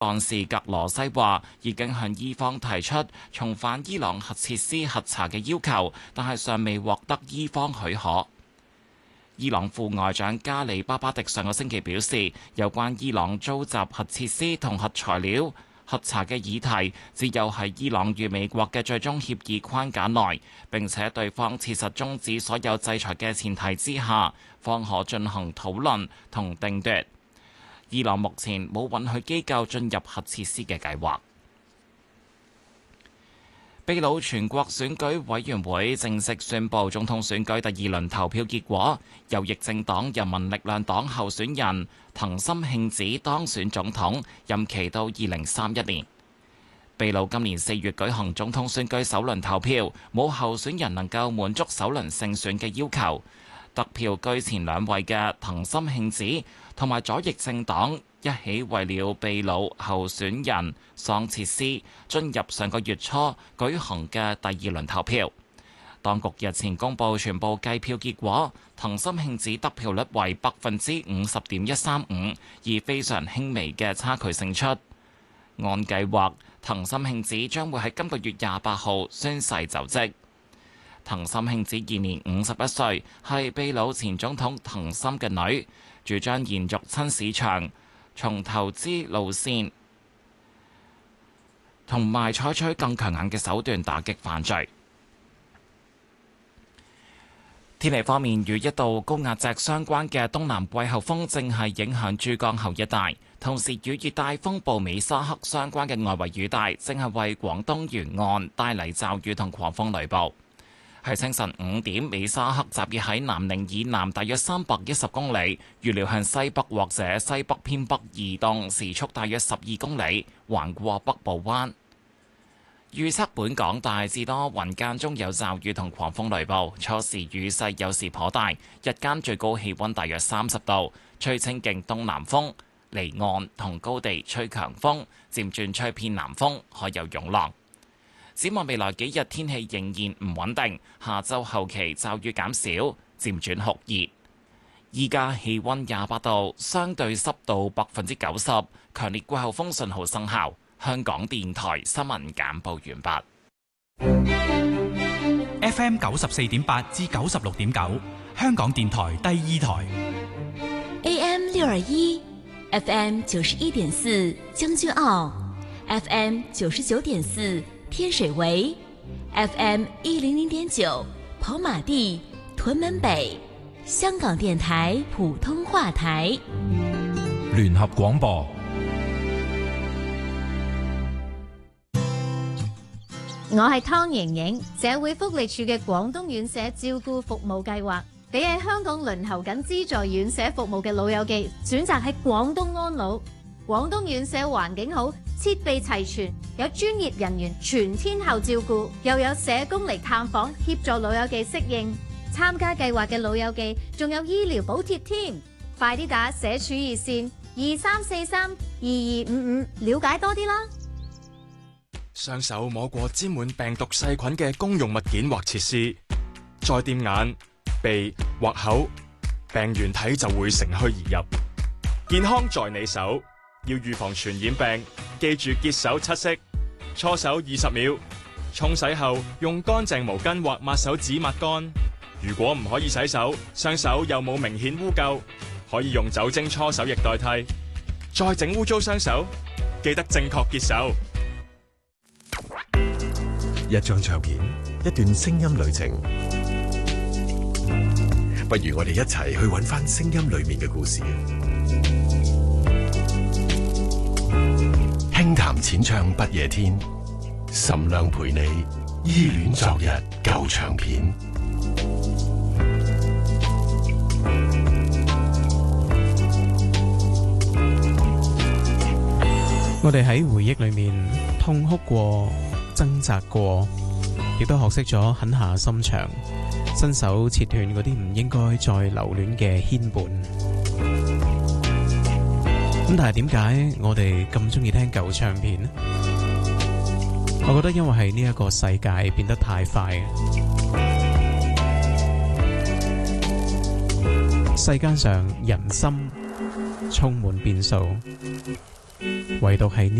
幹事格羅西話已經向伊方提出重返伊朗核設施核查嘅要求，但係尚未獲得伊方許可。伊朗副外長加里巴巴迪上個星期表示，有關伊朗租集核設施同核材料核查嘅議題，只有喺伊朗與美國嘅最終協議框架內，並且對方切實終止所有制裁嘅前提之下，方可進行討論同定奪。伊朗目前冇允許機構進入核設施嘅計劃。秘魯全國選舉委員會正式宣布總統選舉第二輪投票結果，右翼政黨人民力量黨候選人藤森慶子當選總統，任期到2031年。秘魯今年4月舉行總統選舉首輪投票，冇候選人能夠滿足首輪勝選嘅要求。得票居前兩位嘅藤森慶子同埋左翼政黨一起為了秘魯候選人桑切斯進入上個月初舉行嘅第二輪投票。當局日前公布全部計票結果，藤森慶子得票率為50.135%，以非常輕微嘅差距勝出。按計劃，藤森慶子將會喺今個月28號宣誓就職。藤森慶子現年51歲，係秘魯前總統藤森嘅女，主張延續親市場、從投資路線，同埋採取更強硬嘅手段打擊犯罪。天氣方面，與一道高壓脊相關嘅東南季候風正係影響珠江口一帶，同時與熱帶風暴美沙克相關嘅外圍雨帶正係為廣東沿岸帶嚟驟雨同狂風雷暴。喺清晨5點，美沙克集結喺南寧以南大約310公里，預料向西北或者西北偏北移動，時速大約12公里，橫過北部灣。預測本港大致多雲，間中有驟雨同狂風雷暴，初時雨勢有時頗大，日間最高氣溫大約30度，吹清勁東南風，離岸同高地吹強風，漸轉吹偏南風，海有湧浪。展望未來幾日天氣仍然唔穩定，下週後期驟雨減少，漸轉酷熱。依家氣溫28度，相對濕度90%，強烈季候風信號生效。香港電台新聞簡報完畢。FM 94.8至96.9，香港電台第二台。 AM 621 ，FM 91.4將軍澳 ，FM 99.4。天水圍 FM 100.9跑馬地屯門北，香港電台普通話台聯合廣播。 我係湯瑩瑩，社會福利署嘅廣東院舍照顧服務計劃，俾喺香港輪候緊資助院舍服務嘅老友記選擇喺廣東安老。廣東院舍環境好，設備齊全，有專業人員全天候照顧，又有社工嚟探訪協助老友記適應。參加計劃嘅老友記仲有醫療補貼添，快啲打社署熱線23432255了解多啲啦。 雙手摸過沾滿病毒細菌嘅公用物件或設施，再掂眼、鼻或口，病原體就會乘虛而入。健康在你手。要預防傳染病，記住潔手7式，搓手20秒，沖洗後用乾淨毛巾或抹手紙抹乾。如果唔可以洗手，雙手又冇明顯污垢，可以用酒精搓手液代替。再整污糟雙手，記得正確潔手。 一張唱片，一段聲音旅程，不如我哋一齊去揾返聲音裏面嘅故事。輕談淺唱不夜天，岑亮陪你依戀昨日舊唱片。 我哋喺回憶裏面痛哭過、掙扎過，亦都學識咗狠下心腸，伸手切斷嗰啲唔應該再留戀嘅牽絆。咁但係點解我哋咁中意聽舊唱片呢？我覺得因為係呢一個世界變得太快，世間上人心充滿變數， 唯獨係呢